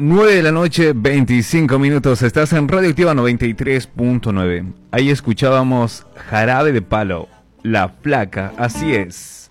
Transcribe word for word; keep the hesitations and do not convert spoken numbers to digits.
nueve de la noche, veinticinco minutos. Estás en Radioactiva noventa y tres punto nueve. Ahí escuchábamos Jarabe de Palo, La Flaca, así es.